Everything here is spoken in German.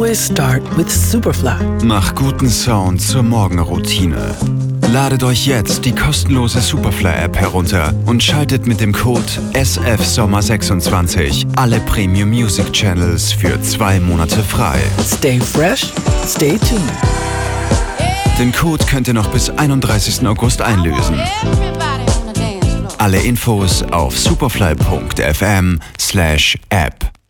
always start with Superfly. Mach guten Sound zur Morgenroutine. Ladet euch jetzt die kostenlose Superfly-App herunter und schaltet mit dem Code SFSommer26 alle Premium Music Channels für 2 Monate frei. Stay fresh, stay tuned. Den Code könnt ihr noch bis 31. August einlösen. Alle Infos auf superfly.fm/app.